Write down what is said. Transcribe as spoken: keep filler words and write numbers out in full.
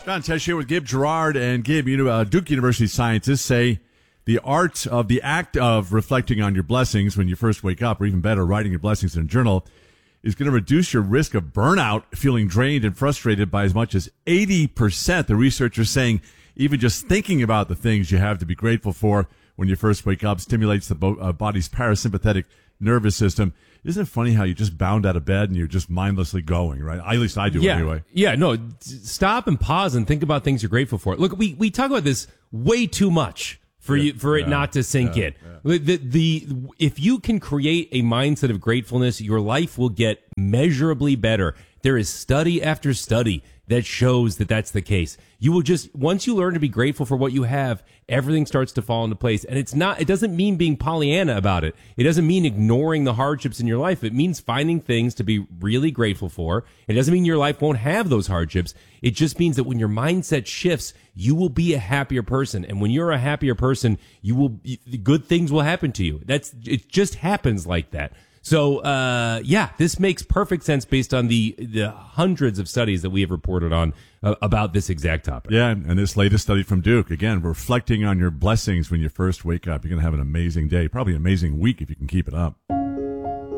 John Tesh here with Gib Gerard. And Gib, you know, uh, Duke University scientists say the art of the act of reflecting on your blessings when you first wake up, or even better, writing your blessings in a journal, is going to reduce your risk of burnout, feeling drained and frustrated by as much as eighty percent. The researchers saying even just thinking about the things you have to be grateful for when you first wake up stimulates the bo- uh, body's parasympathetic nervous system. Isn't it funny how you just bound out of bed and you're just mindlessly going, right? At least I do yeah. anyway. Yeah, no, stop and pause and think about things you're grateful for. Look, we, we talk about this way too much for Yeah, you for it yeah, not to sink yeah, in. yeah. The, the if you can create a mindset of gratefulness, your life will get measurably better. There is study after study that shows that that's the case. You will just, once you learn to be grateful for what you have, everything starts to fall into place. And it's not, it doesn't mean being Pollyanna about it. It doesn't mean ignoring the hardships in your life. It means finding things to be really grateful for. It doesn't mean your life won't have those hardships. It just means that when your mindset shifts, you will be a happier person. And when you're a happier person, you will, good things will happen to you. That's, it just happens like that. So, uh, yeah, this makes perfect sense based on the the hundreds of studies that we have reported on uh, about this exact topic. Yeah, and this latest study from Duke, again, reflecting on your blessings when you first wake up. You're going to have an amazing day, probably an amazing week if you can keep it up.